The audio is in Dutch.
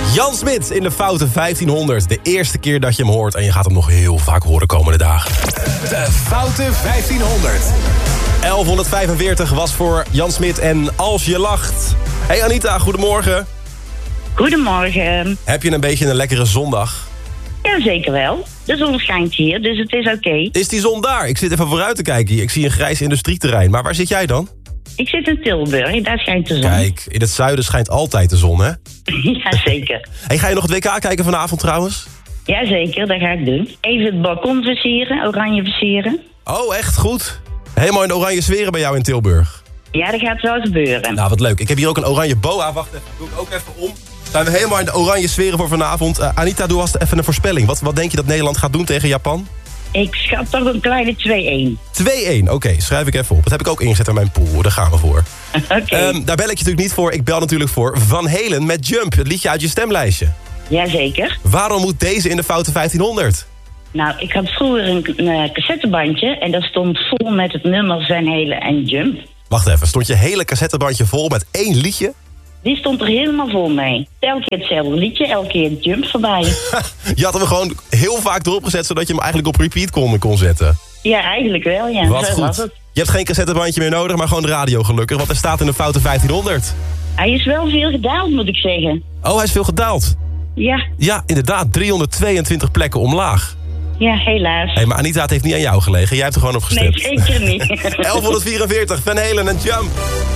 Jan Smit in de foute 1500. De eerste keer dat je hem hoort en je gaat hem nog heel vaak horen komende dagen. De foute 1500. 1145 was voor Jan Smit en Als je lacht. Hey Anita, goedemorgen. Goedemorgen. Heb je een beetje een lekkere zondag? Ja, zeker wel. De zon schijnt hier, dus het is oké. Is die zon daar? Ik zit even vooruit te kijken hier. Ik zie een grijs industrieterrein. Maar waar zit jij dan? Ik zit in Tilburg, daar schijnt de zon. Kijk, in het zuiden schijnt altijd de zon, hè? Ja, zeker. Hey, ga je nog het WK kijken vanavond trouwens? Ja, zeker, dat ga ik doen. Even het balkon versieren, oranje versieren. Oh, echt goed. Helemaal in de oranje sferen bij jou in Tilburg. Ja, dat gaat wel gebeuren. Nou, wat leuk. Ik heb hier ook een oranje boa. Wacht even, doe ik ook even om. Zijn we helemaal in de oranje sferen voor vanavond. Anita, doe alvast even een voorspelling. Wat denk je dat Nederland gaat doen tegen Japan? Ik schat toch een kleine 2-1. 2-1, oké, schrijf ik even op. Dat heb ik ook ingezet in mijn pool, daar gaan we voor. Oké. Daar bel ik je natuurlijk niet voor. Ik bel natuurlijk voor Van Halen met Jump, het liedje uit je stemlijstje. Jazeker. Waarom moet deze in de foute 1500? Nou, ik had vroeger een cassettebandje en dat stond vol met het nummer Van Halen en Jump. Wacht even, stond je hele cassettebandje vol met 1 liedje? Die stond er helemaal vol mee. Elke keer hetzelfde liedje, elke keer Jump voorbij. Je had hem gewoon heel vaak erop gezet, zodat je hem eigenlijk op repeat kon zetten. Ja, eigenlijk wel, ja. Wat Zo was goed. het. Je hebt geen cassettebandje meer nodig, maar gewoon de radio gelukkig. Want er staat in de foute 1500. Hij is wel veel gedaald, moet ik zeggen. Oh, hij is veel gedaald. Ja, Ja, inderdaad, 322 plekken omlaag. ja, helaas. Hey, maar Anita, het heeft niet aan jou gelegen. Jij hebt er gewoon op Nee, gestemd. zeker niet. 1144, Van Halen en Jump.